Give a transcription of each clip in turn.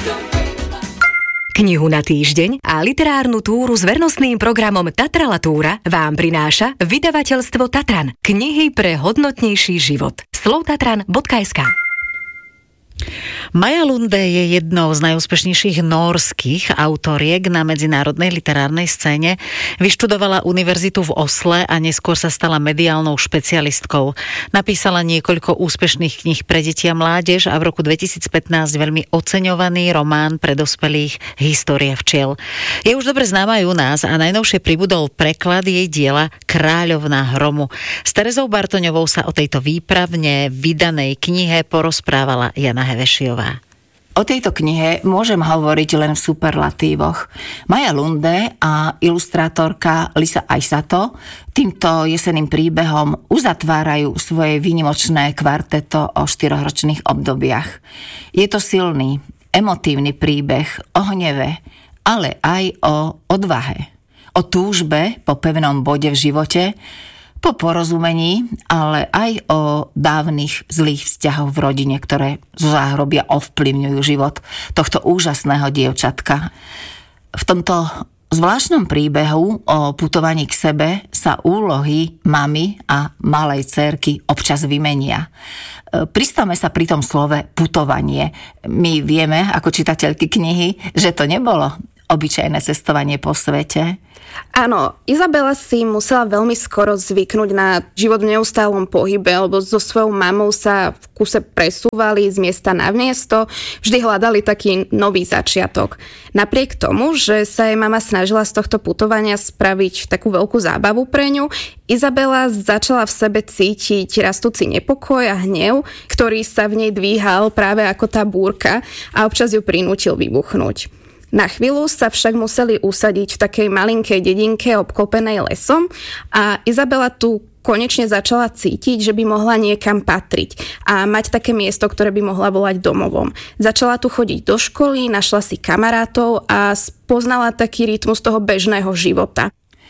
Knihu na týždeň a literárnu túru s vernostným programom Tatralatúra vám prináša vydavateľstvo Tatran. Knihy pre hodnotnejší život. slovtatran.sk. Maja Lunde je jednou z najúspešnejších nórskych autoriek na medzinárodnej literárnej scéne. Vyštudovala univerzitu v Osle a neskôr sa stala mediálnou špecialistkou. Napísala niekoľko úspešných kníh pre deti a mládež a v roku 2015 veľmi oceňovaný román pre dospelých História včiel. Je už dobre známa aj u nás a najnovšie pribudol preklad jej diela Kráľovná hromu. S Terezou Bartoňovou sa o tejto výpravne vydanej knihe porozprávala Jana Hevešiová. O tejto knihe môžem hovoriť len v superlatívoch. Maja Lunde a ilustrátorka Lisa Aisato týmto jeseným príbehom uzatvárajú svoje výnimočné kvarteto o 4-ročných obdobiach. Je to silný, emotívny príbeh o hneve, ale aj o odvahe, o túžbe po pevnom bode v živote, po porozumení, ale aj o dávnych zlých vzťahoch v rodine, ktoré zo záhrobia ovplyvňujú život tohto úžasného dievčatka. V tomto zvláštnom príbehu o putovaní k sebe sa úlohy mamy a malej dcérky občas vymenia. Pristavme sa pri tom slove putovanie. My vieme, ako čitateľky knihy, že to nebolo obyčajné cestovanie po svete. Áno, Izabela si musela veľmi skoro zvyknúť na život v neustálom pohybe, lebo so svojou mamou sa v kuse presúvali z miesta na miesto, vždy hľadali taký nový začiatok. Napriek tomu, že sa jej mama snažila z tohto putovania spraviť takú veľkú zábavu pre ňu, Izabela začala v sebe cítiť rastúci nepokoj a hnev, ktorý sa v nej dvíhal práve ako tá búrka a občas ju prinútil vybuchnúť. Na chvíľu sa však museli usadiť v takej malinkej dedinke obklopenej lesom a Izabela tu konečne začala cítiť, že by mohla niekam patriť a mať také miesto, ktoré by mohla volať domovom. Začala tu chodiť do školy, našla si kamarátov a spoznala taký rytmus toho bežného života.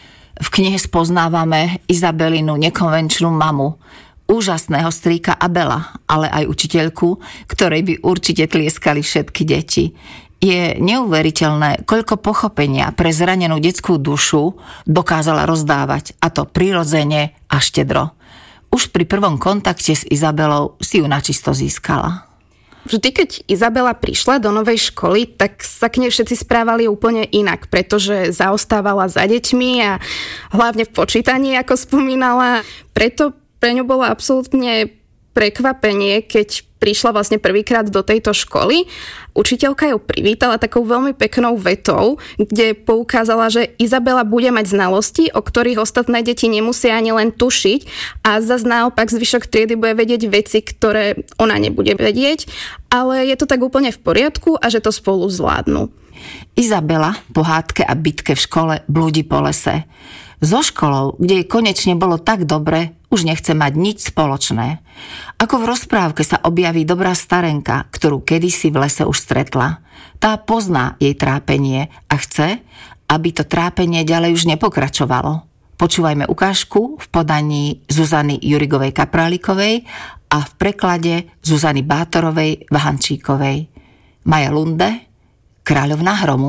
V knihe spoznávame Izabelinu nekonvenčnú mamu, úžasného strýka Abela, ale aj učiteľku, ktorej by určite tlieskali všetky deti. Je neuveriteľné, koľko pochopenia pre zranenú detskú dušu dokázala rozdávať, a to prirodzene a štedro. Už pri prvom kontakte s Izabelou si ju načisto získala. Vždy, keď Izabela prišla do novej školy, tak sa k nej všetci správali úplne inak, pretože zaostávala za deťmi a hlavne v počítaní, ako spomínala. Preto pre ňu bolo absolútne prekvapenie, keď prišla vlastne prvýkrát do tejto školy. Učiteľka ju privítala takou veľmi peknou vetou, kde poukázala, že Izabela bude mať znalosti, o ktorých ostatné deti nemusia ani len tušiť, a zas naopak zvyšok triedy bude vedieť veci, ktoré ona nebude vedieť, ale je to tak úplne v poriadku a že to spolu zvládnu. Izabela po hádke a bitke v škole blúdi po lese. So školou, kde jej konečne bolo tak dobre, už nechce mať nič spoločné. Ako v rozprávke sa objaví dobrá starenka, ktorú kedysi v lese už stretla. Tá pozná jej trápenie a chce, aby to trápenie ďalej už nepokračovalo. Počúvajme ukážku v podaní Zuzany Jurigovej Kaprálikovej a v preklade Zuzany Bátorovej Vahančíkovej. Maja Lunde, Kráľovná hromu.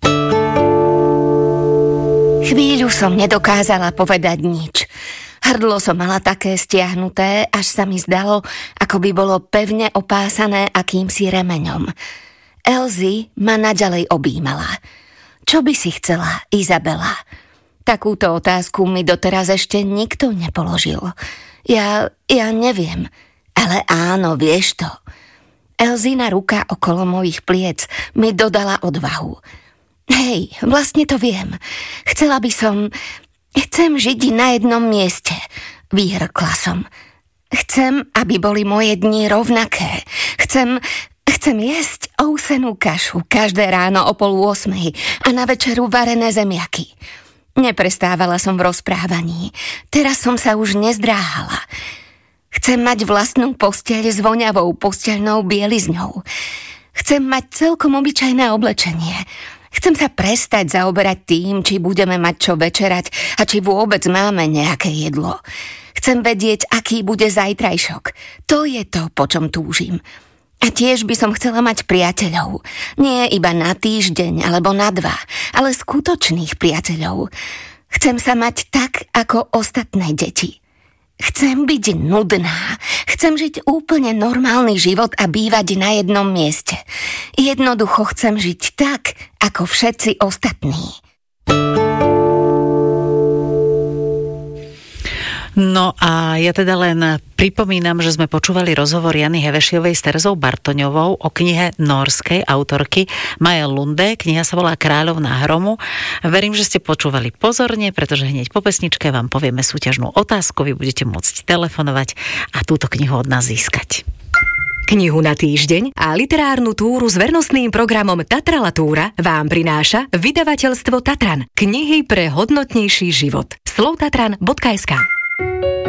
Chvíľu som nedokázala povedať nič. Hrdlo som mala také stiahnuté, až sa mi zdalo, ako by bolo pevne opásané akýmsi remeňom. Elzy ma naďalej objímala. Čo by si chcela, Izabela? Takúto otázku mi doteraz ešte nikto nepoložil. Ja neviem, ale áno, vieš to. Elzyna ruka okolo mojich pliec mi dodala odvahu. Hej, vlastne to viem. Chcem žiť na jednom mieste, vyhrkla som. Chcem, aby boli moje dni rovnaké. Chcem jesť ousenú kašu každé ráno o 7:30 a na večeru varené zemiaky. Neprestávala som v rozprávaní. Teraz som sa už nezdráhala. Chcem mať vlastnú posteľ s voňavou posteľnou bielizňou. Chcem mať celkom obyčajné oblečenie. Chcem sa prestať zaoberať tým, či budeme mať čo večerať a či vôbec máme nejaké jedlo. Chcem vedieť, aký bude zajtrajšok. To je to, po čom túžim. A tiež by som chcela mať priateľov. Nie iba na týždeň alebo na 2, ale skutočných priateľov. Chcem sa mať tak, ako ostatné deti. Chcem byť nudná. Chcem žiť úplne normálny život a bývať na jednom mieste. Jednoducho chcem žiť tak, ako všetci ostatní. No a ja teda len pripomínam, že sme počúvali rozhovor Jany Hevešiovej s Terezou Bartoňovou o knihe norskej autorky Maje Lunde. Kniha sa volá Kráľovná hromu. Verím, že ste počúvali pozorne, pretože hneď po pesničke vám povieme súťažnú otázku. Vy budete môcť telefonovať a túto knihu od nás získať. Knihu na týždeň a literárnu túru s vernostným programom Tatralatúra vám prináša vydavateľstvo Tatran. Knihy pre hodnotnejší život. slovtatran.sk